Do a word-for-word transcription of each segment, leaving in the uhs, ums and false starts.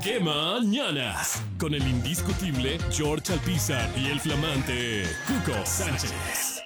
¡Qué mañanas! Con el indiscutible George Alpizar y el flamante Cuco Sánchez.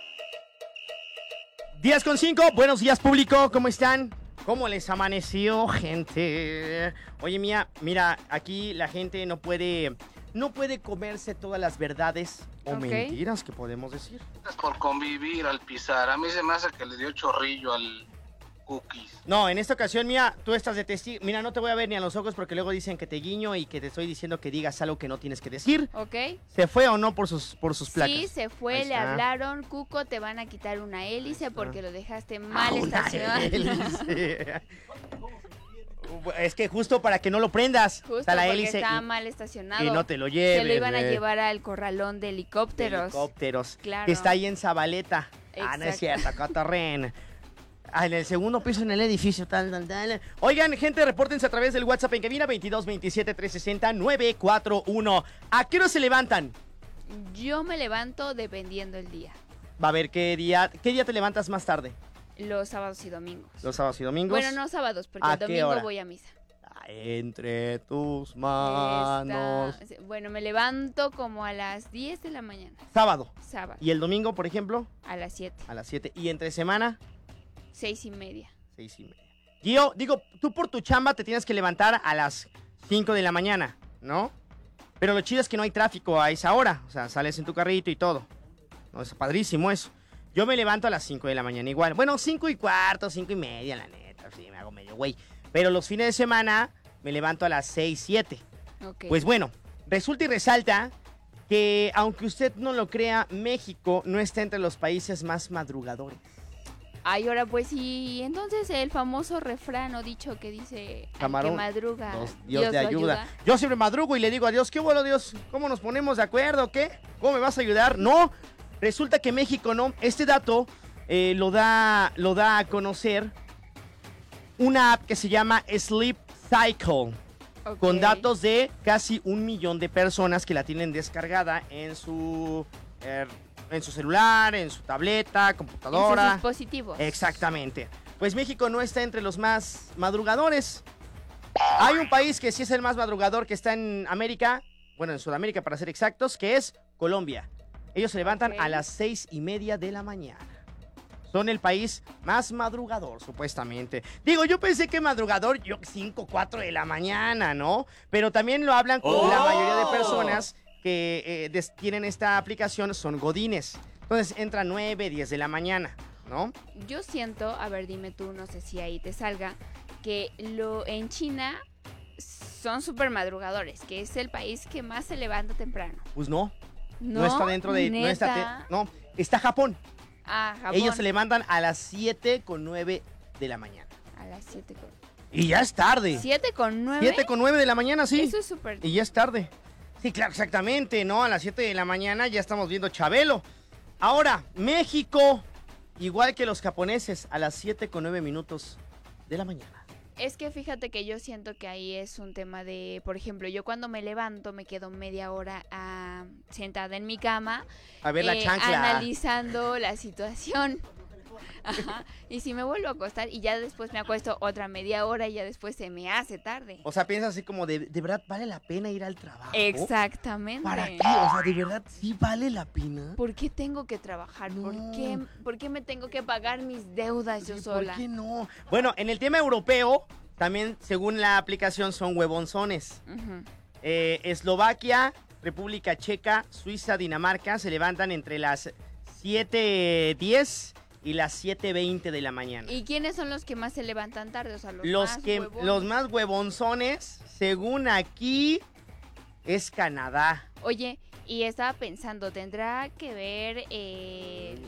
diez con cinco, buenos días público, ¿cómo están? ¿Cómo les amaneció, gente? Oye, mía, mira, aquí la gente no puede, no puede comerse todas las verdades o Ok. mentiras que podemos decir. Por convivir al Pizar. A mí se me hace que le dio chorrillo al Cookies. No, en esta ocasión, mía, tú estás de testigo. Mira, no te voy a ver ni a los ojos porque luego dicen que te guiño y que te estoy diciendo que digas algo que no tienes que decir. ¿Ok? ¿Se fue o no por sus, por sus placas? Sí, se fue, Ahí le está. hablaron, Cuco, te van a quitar una hélice porque lo dejaste mal Ah, una estacionado. hélice. Es que justo para que no lo prendas. Justo está la porque hélice estaba y, mal estacionado. y no te lo lleves. Se lo iban a güey. llevar al corralón de helicópteros. Helicópteros. Claro. Que está ahí en Zabaleta. Ah, no es Exacto. cierto, Cotorren. Ah, en el segundo piso en el edificio, tal, tal, tal. Oigan, gente, repórtense a través del WhatsApp en cabina veintidós veintisiete trescientos sesenta nueve cuatro uno. ¿A qué hora se levantan? Yo me levanto dependiendo el día. Va a ver qué día, qué día te levantas más tarde. Los sábados y domingos. Los sábados y domingos. Bueno, no sábados, porque ¿A el qué domingo hora? voy a misa. Ah, Entre tus manos. Esta- Bueno, me levanto como a las diez de la mañana. Sábado. Sábado. Y el domingo, por ejemplo, A las siete. a las siete. Y entre semana, Seis y media. seis y media. Gio, digo, tú por tu chamba te tienes que levantar a las cinco de la mañana, ¿no? Pero lo chido es que no hay tráfico a esa hora. O sea, sales en tu carrito y todo. No, es padrísimo eso. Yo me levanto a las cinco de la mañana igual. Bueno, cinco y cuarto, cinco y media, la neta. Sí, me hago medio güey. Pero los fines de semana me levanto a las seis, siete. Ok. Pues bueno, resulta y resalta que, aunque usted no lo crea, México no está entre los países más madrugadores. Ay, ahora pues sí. Entonces el famoso refrán o dicho que dice al Camarón, que madruga, Dios, Dios, Dios te lo ayuda. Yo siempre madrugo y le digo a Dios, ¿qué bueno, Dios? ¿Cómo nos ponemos de acuerdo? ¿Qué? ¿Cómo me vas a ayudar? No, resulta que México no. Este dato eh, lo, da, lo da a conocer una app que se llama Sleep Cycle, Ok. con datos de casi un millón de personas que la tienen descargada en su, eh, en su celular, en su tableta, En computadora. sus dispositivos. Exactamente. Pues México no está entre los más madrugadores. Hay un país que sí es el más madrugador que está en América, bueno, en Sudamérica para ser exactos, que es Colombia. Ellos se levantan Ok. a las seis y media de la mañana. Son el país más madrugador, supuestamente. Digo, yo pensé que madrugador, yo cinco, cuatro de la mañana, ¿no? Pero también lo hablan con ¡Oh! la mayoría de personas que eh, des- tienen esta aplicación, son godines. Entonces entran nueve, diez de la mañana, ¿no? Yo siento, a ver, dime tú, no sé si ahí te salga, que lo en China son súper madrugadores, que es el país que más se levanta temprano. Pues no, No, no, está dentro de... No está, ¿neta? te- no, está Japón. Ah, Japón. Ellos se levantan a las siete con nueve de la mañana. A las siete con... Y ya es tarde. ¿siete con nueve? siete con nueve de la mañana, sí. Eso es súper... Y ya es tarde. Sí, claro, exactamente, ¿no? A las siete de la mañana ya estamos viendo Chabelo. Ahora, México, igual que los japoneses, a las siete con nueve minutos de la mañana. Es que fíjate que yo siento que ahí es un tema de, por ejemplo, yo cuando me levanto me quedo media hora ah, sentada en mi cama. A ver la eh, chancla. Analizando la situación. Ajá. Y si me vuelvo a acostar y ya después me acuesto otra media hora y ya después se me hace tarde. O sea, piensas así como de, ¿de verdad vale la pena ir al trabajo? Exactamente. ¿Para qué? O sea, ¿de verdad sí vale la pena? ¿Por qué tengo que trabajar? ¿Por, No. qué, ¿Por qué me tengo que pagar mis deudas yo Sí, sola? ¿por qué no? Bueno, en el tema europeo, también según la aplicación son huevonzones. Ujú. Eh, Eslovaquia, República Checa, Suiza, Dinamarca se levantan entre las siete diez y las siete veinte de la mañana. ¿Y quiénes son los que más se levantan tarde? O sea, los, Los, más que, huevones. los más huevonzones, según aquí, es Canadá. Oye, y estaba pensando, ¿tendrá que ver el,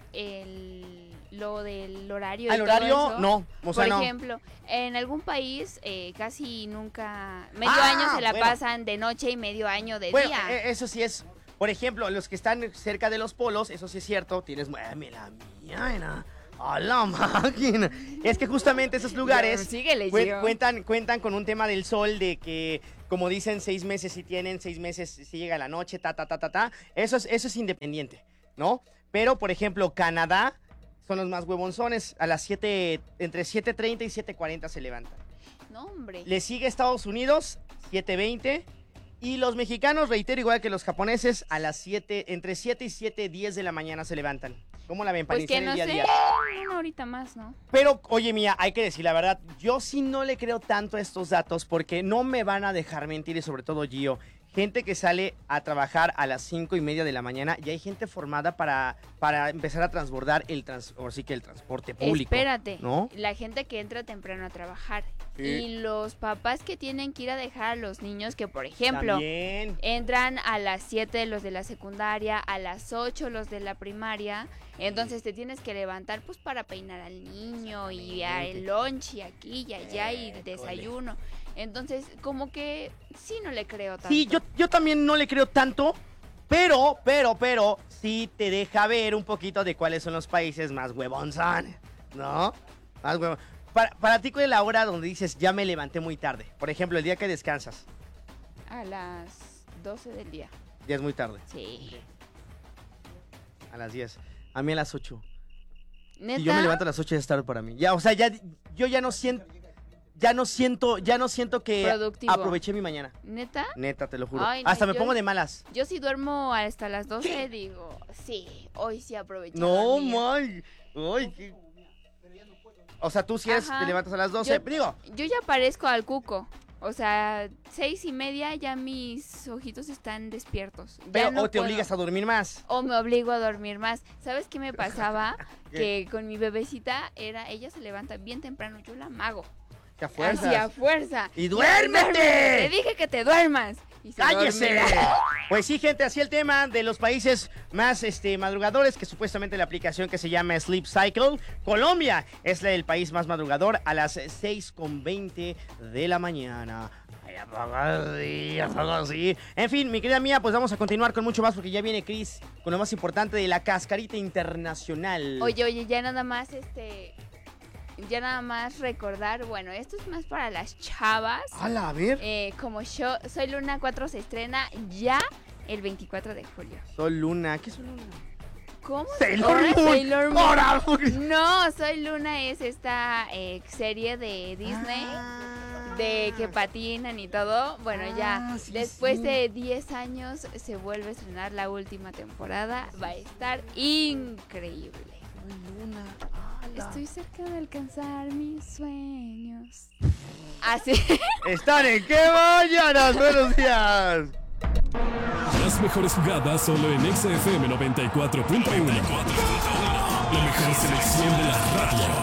el- lo del horario? y ¿Al todo horario? eso? No, o sea, Por no. ejemplo, en algún país eh, casi nunca, medio Ah, año se la bueno. pasan de noche y medio año de Bueno, día. eh, eso sí es. Por ejemplo, los que están cerca de los polos, eso sí es cierto. Tienes. Dame la mía, era. A la máquina. Es que justamente esos lugares Síguele, cuen- Gio. cuentan, cuentan con un tema del sol, de que, como dicen, seis meses si tienen, seis meses si llega la noche, ta, ta, ta, ta, ta. Eso es, eso es independiente, ¿no? Pero, por ejemplo, Canadá son los más huevonzones. A las siete, entre siete treinta y siete cuarenta se levantan. No, hombre. Le sigue Estados Unidos, siete veinte. Y los mexicanos, reitero, igual que los japoneses, a las siete, entre siete y siete diez de la mañana se levantan. ¿Cómo la ven para Pues que iniciar no el día a sé, día? una horita más, ¿no? Pero, oye, Mía, hay que decir la verdad, yo sí no le creo tanto a estos datos porque no me van a dejar mentir y sobre todo Gio. Gente que sale a trabajar a las cinco y media de la mañana y hay gente formada para, para empezar a transbordar el, trans, o sí que el transporte público. Espérate, ¿no? la gente que entra temprano a trabajar Sí. y los papás que tienen que ir a dejar a los niños que, por ejemplo, También. entran a las siete los de la secundaria, a las ocho los de la primaria, entonces te tienes que levantar pues para peinar al niño y a el lunch y aquí y allá y el desayuno. Entonces, como que sí no le creo tanto. Sí, yo, yo también no le creo tanto, pero, pero, pero, sí te deja ver un poquito de cuáles son los países más huevonzones, ¿no? Más huevón. Para, para ti, ¿cuál es la hora donde dices, ya me levanté muy tarde? Por ejemplo, el día que descansas. A las doce del día. Ya es muy tarde. Sí. A las diez. A mí a las ocho. ¿Neta? Si yo me levanto a las ocho ya es tarde para mí. Ya, o sea, ya, yo ya no siento, ya no siento, ya no siento que Productivo. aproveché mi mañana. ¿Neta? Neta, te lo juro. Ay, no, Hasta me yo- pongo de malas. Yo si duermo hasta las doce, digo, sí, hoy sí aproveché. No, dormir. man. Ay, qué- O sea, tú si eres, Ajá. te levantas a las doce. Yo- Digo, Yo ya parezco al cuco. O sea, seis y media ya mis ojitos están despiertos. Ya pero no o te puedo. obligas a dormir más. O me obligo a dormir más. ¿Sabes qué me pasaba? ¿Qué? Que con mi bebecita era, ella se levanta bien temprano, yo la mago. Que a fuerzas. Hacia fuerza. ¡Y Ya, duérmete! duérmete, Te dije que te duermas. Y se ¡Cállese! dormirá. Pues sí, gente, así el tema de los países más este, madrugadores, que supuestamente la aplicación que se llama Sleep Cycle. Colombia es la- el país más madrugador a las seis con veinte de la mañana. Ay, ¿a poco sí? ¿A poco sí? En fin, mi querida mía, pues vamos a continuar con mucho más porque ya viene Chris con lo más importante de la cascarita internacional. Oye, oye, ya nada más, este... Ya nada más recordar, bueno, esto es más para las chavas. ¡Hala, a ver! Eh, como yo, Soy Luna cuatro se estrena ya el veinticuatro de julio. Soy Luna. ¿Qué es Soy Luna? ¿Cómo? Sailor Ahora Moon. Sailor Moon. Ahora, Moon. No, Soy Luna es esta eh, serie de Disney Ah. de que patinan y todo. Bueno, Ah, ya sí, después sí. de diez años se vuelve a estrenar la última temporada. Va a estar increíble. Soy Luna. Estoy cerca de alcanzar mis sueños. Así. Están en qué mañanas, buenos días. Las mejores jugadas solo en X F M noventa y cuatro punto uno. La mejor selección de la radio.